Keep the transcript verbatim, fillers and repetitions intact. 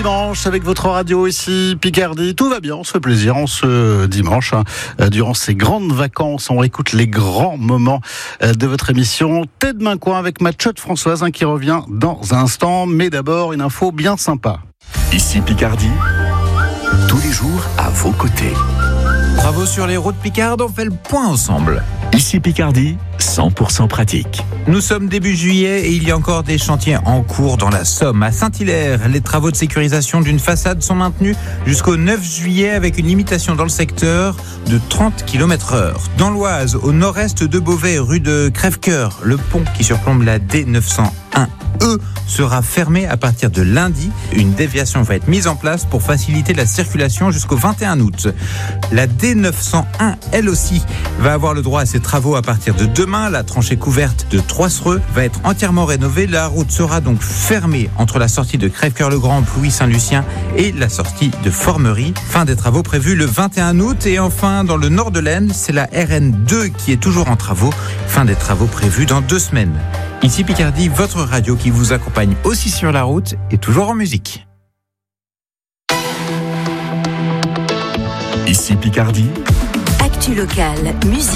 dimanche avec votre radio ici, Picardie. Tout va bien, on se fait plaisir en ce dimanche. Hein. Durant ces grandes vacances, on écoute les grands moments de votre émission. Tête main coin avec ma tchotte Françoise hein, qui revient dans un instant. Mais d'abord, une info bien sympa. Ici Picardie, tous les jours à vos côtés. Travaux sur les routes picardes, on fait le point ensemble. Ici Picardie, cent pour cent pratique. Nous sommes début juillet et il y a encore des chantiers en cours dans la Somme. À Saint-Hilaire, les travaux de sécurisation d'une façade sont maintenus jusqu'au neuf juillet avec une limitation dans le secteur de trente kilomètres heure. Dans l'Oise, au nord-est de Beauvais, rue de Crèvecoeur, le pont qui surplombe la D neuf cent un E sera fermé à partir de lundi. Une déviation va être mise en place pour faciliter la circulation jusqu'au vingt et un août. La D neuf cent un, elle aussi, va avoir le droit à ses travaux à partir de demain. La tranchée couverte de Troissereux va être entièrement rénovée. La route sera donc fermée entre la sortie de Crèvecoeur-le-Grand, Plouy-Saint-Lucien et la sortie de Formerie. Fin des travaux prévus le vingt et un août. Et enfin, dans le nord de l'Aisne, c'est la R N deux qui est toujours en travaux. Fin des travaux prévus dans deux semaines. Ici Picardie, votre radio qui vous accompagne aussi sur la route et toujours en musique. Ici Picardie. Actu locale, musique.